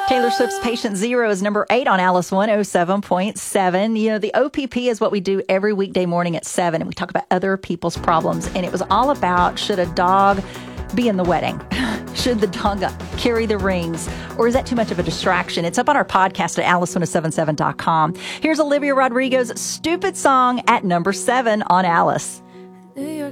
Taylor Swift's Patient Zero is number 8 on Alice 107.7. You know, the OPP is what we do every weekday morning at 7, and we talk about other people's problems. And it was all about, should a dog be in the wedding? Should the dog carry the rings? Or is that too much of a distraction? It's up on our podcast at alice1077.com. Here's Olivia Rodrigo's Stupid Song at number 7 on Alice.